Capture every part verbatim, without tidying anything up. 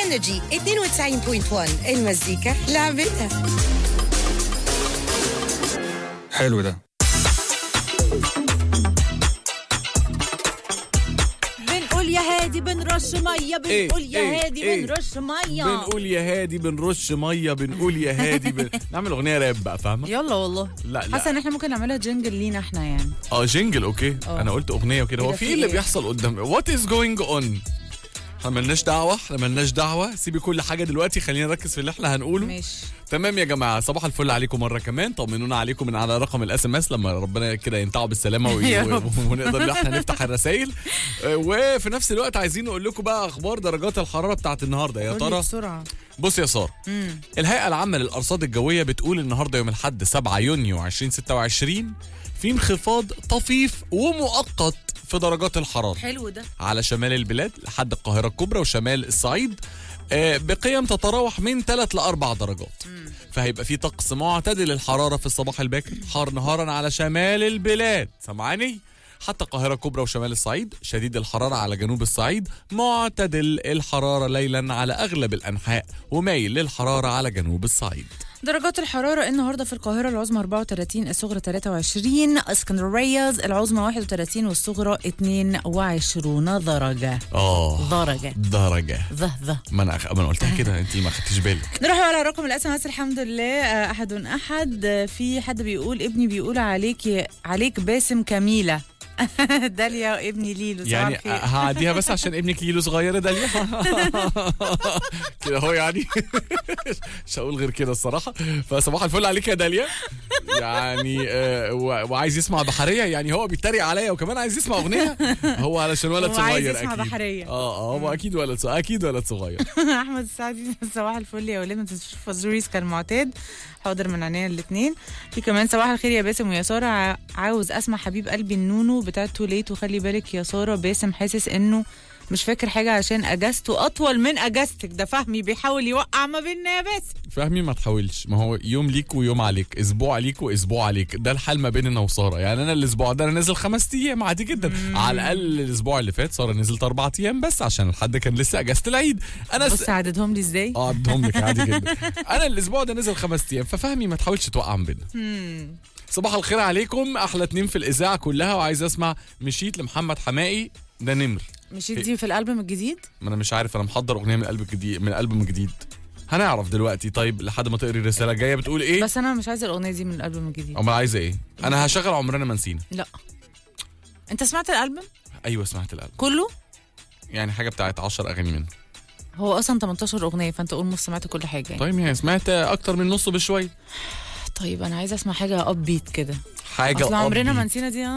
انرجي اثنين وتسعين فاصلة واحد المزيكا لعبتها. حلو ده. بنقول يا هادي بنرش ميه، بنقول يا إيه هادي إيه بنرش ميه، بنقول يا هادي بنرش ميه، بنقول يا هادي بن... نعمل اغنيه راب بقى، فاهمه؟ يلا والله. لا لا حاسه ان احنا ممكن نعملها جينجل لينا احنا يعني. اه جينجل اوكي. أوه. انا قلت اغنيه وكده. هو في ايه اللي بيحصل قدام؟ وات از جوينج اون؟ احنا مالناش دعوه، احنا مالناش دعوه. سيبي كل حاجه دلوقتي، خلينا نركز في اللي احنا هنقوله. ماشي تمام يا جماعه، صباح الفل عليكم مره كمان. طمنونا عليكم من على رقم الاس ام اس لما ربنا كده ينتعوا بالسلامه وي... ونقدر ان احنا نفتح الرسائل. وفي نفس الوقت عايزين نقول لكم بقى اخبار درجات الحراره بتاعت النهارده يا ترى. بسرعه. بص يا ساره، الهيئه العامه للارصاد الجويه بتقول النهارده يوم الاحد سبعة يونيو ألفين وستة وعشرين في انخفاض طفيف ومؤقت في درجات الحراره. حلو ده. على شمال البلاد لحد القاهره الكبرى وشمال الصعيد بقيم تتراوح من ثلاث لأربع درجات. مم. فهيبقى في طقس معتدل الحرارة في الصباح الباكر، حار نهارا على شمال البلاد، سمعاني؟ حتى القاهرة الكبرى وشمال الصعيد، شديد الحرارة على جنوب الصعيد، معتدل الحرارة ليلا على أغلب الأنحاء، ومايل للحرارة على جنوب الصعيد. درجات الحرارة النهاردة في القاهرة العظمى أربعة وثلاثين، الصغرى ثلاثة وعشرين، اسكندرية العظمى واحد وثلاثين والصغرى اثنين وعشرين درجة. اه درجة درجة ذه ذه ما انا أخ... ما انا قلتها كده، انت ما خدتيش بالك. نروح على رقم الاس ام اس. الحمد لله احد احد. في حد بيقول ابني بيقول عليك عليك باسم كميلة. داليا وابني ليلو. يعني هعديها بس عشان ابنك ليلو صغير يا داليا. كده هو يعني مش هقول غير كده الصراحه. فصباح الفل عليك يا داليا. يعني آه وعايز يسمع بحريه، يعني هو بيتريق عليا وكمان عايز يسمع اغنيه. هو علشان ولد صغير عايز يسمع اكيد بحريه. اه اه هو اكيد ولد اكيد ولد صغير. احمد السعدي صباح الفل يا ولاد، ما تنسوش فازوريس كالمعتاد. حاضر من عينيا الاثنين. في كمان صباح الخير يا باسم ويا ساره، عاوز اسمع حبيب قلبي النونو بتاعت توليت. وخلي بالك يا ساره باسم حاسس انه مش فاكر حاجه عشان اجازته اطول من اجازتك. ده فهمي بيحاول يوقع ما بيننا يا باسم. فهمي ما تحاولش، ما هو يوم ليك ويوم عليك، اسبوع ليك واسبوع عليك، ده الحال ما بيننا وساره. يعني انا الاسبوع ده انا نازل خمس ايام عادي جدا. مم. على الاقل الاسبوع اللي فات ساره نزلت اربع ايام بس عشان الحد كان لسه اجازه العيد. انا بص س... عددهم لي ازاي؟ اه عددهم لك عادي جدا. انا الاسبوع ده نزل خمس ايام، ففهمي ما تحاولش توقع ما بيننا. صباح الخير عليكم، احلى اتنين في الاذاعه كلها. وعايز اسمع مشيت لمحمد حماقي، ده نمر. مشيت دي في الالبوم الجديد؟ ما انا مش عارف، انا محضر اغنيه من الالبوم الجديد، من الالبوم الجديد هنعرف دلوقتي. طيب لحد ما تقري الرساله الجايه بتقول ايه؟ بس انا مش عايزه الاغنيه دي من الالبوم الجديد. امال عايزه ايه؟ انا هشغل عمرنا ما نسينا. لا انت سمعت الالبوم؟ ايوه سمعت الالبوم كله، يعني حاجه بتاعت عشر اغاني منه. هو اصلا تمنتاشر اغنيه، فانت قول مش سمعت كل حاجه يعني. طيب يعني سمعت اكتر من نصه بشويه. طيب انا عايزه اسمع حاجه اب بيت كده، حاجه اصل عمرنا ما نسينا دي.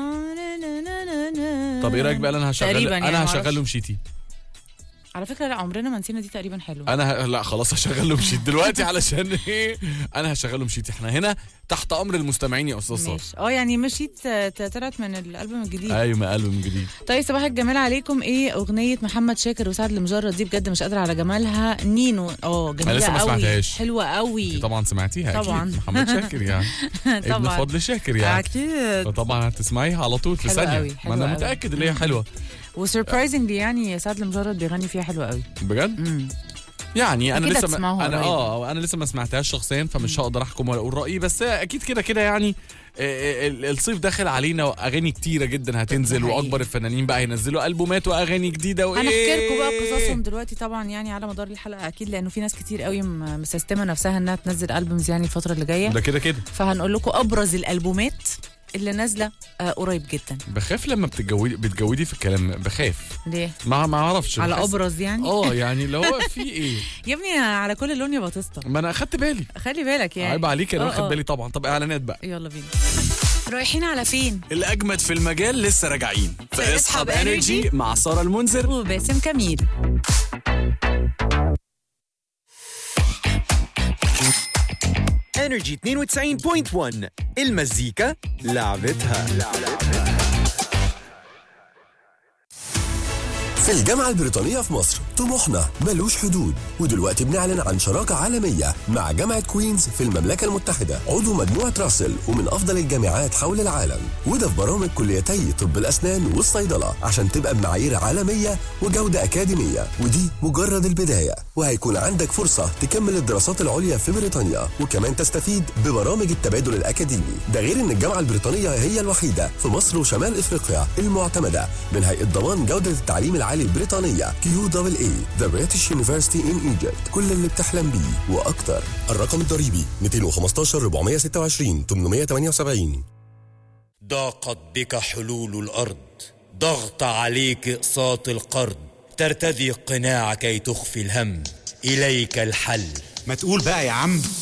طب ايه رايك بقى انا هشغل يعني انا هشغل له مشيتي. على فكره لا عمرنا ما نسينا دي تقريبا حلو. انا ه... لا خلاص هشغل له مشيت دلوقتي علشان ايه؟ انا هشغل له مشيت. احنا هنا تحت امر المستمعين يا استاذ صار. اه يعني مشيت طلعت من الالبوم الجديد. ايوه من الالبوم الجديد. طيب صباح الجمال عليكم. ايه اغنيه محمد شاكر وسعد المجرد دي؟ بجد مش قادره على جمالها. نينو اه جميله قوي، لسه ما سمعتهاش. حلوه قوي. طبعا سمعتيها طبعا. اكيد. محمد شاكر يعني ابن فضل شاكر يعني اكيد. فطبعا هتسمعيها على طول في ثانيه. ما انا متاكد ان هي حلوه. وسربرايزنجلي يعني سعد المجرد بيغني فيها حلوه قوي بجد. امم يعني انا لسه ما انا قريب. اه انا لسه ما سمعتهاش شخصيا، فمش هقدر احكم ولا اقول رايي. بس اكيد كده كده يعني الصيف داخل علينا واغاني كتيره جدا هتنزل، واكبر الفنانين بقى هينزلوا البومات واغاني جديده. وايه هنحكي لكم بقى قصصهم دلوقتي طبعا يعني على مدار الحلقه اكيد، لانه في ناس كتير قوي مسستمه نفسها انها تنزل البومز يعني الفتره اللي جايه. ده كده كده. فهنقول لكم ابرز الالبومات اللي نازله آه قريب جدا. بخاف لما بتتجودي بتجودي في الكلام، بخاف. ليه؟ ما ما اعرفش على ابرز يعني. اه يعني اللي هو في ايه يا ابني على كل لون يا باتيستا. ما انا اخدت بالي. خلي بالك يعني. عيب عليك انا واخد بالي طبعا. طب اعلانات بقى. يلا بينا. رايحين على فين؟ الاجمد في المجال لسه راجعين في اصحاب انرجي مع ساره المنذر وباسم كميل. انرجي اثنين وتسعين فاصلة واحد المزيكا لعبتها. في الجامعة البريطانية في مصر طموحنا ملوش حدود، ودلوقتي بنعلن عن شراكة عالمية مع جامعة كوينز في المملكة المتحدة، عضو مجموعة راسل ومن أفضل الجامعات حول العالم، وده في برامج كليتي طب الأسنان والصيدلة عشان تبقى بمعايير عالمية وجودة أكاديمية، ودي مجرد البداية، وهيكون عندك فرصة تكمل الدراسات العليا في بريطانيا وكمان تستفيد ببرامج التبادل الأكاديمي. ده غير إن الجامعة البريطانية هي الوحيدة في مصر وشمال إفريقيا المعتمدة من هيئة ضمان جودة التعليم العالي البريطانية كيو دبل اي The British University in Egypt. كل اللي بتحلم بيه وأكتر. الرقم الضريبي مئتين وخمستاشر أربعمية ستة وعشرين ثمانمية وتمانية وسبعين. ضاقت بك حلول الأرض، ضغط عليك إقساط القرض، ترتدي القناع كي تخفي الهم، إليك الحل. ما تقول بقى يا عم.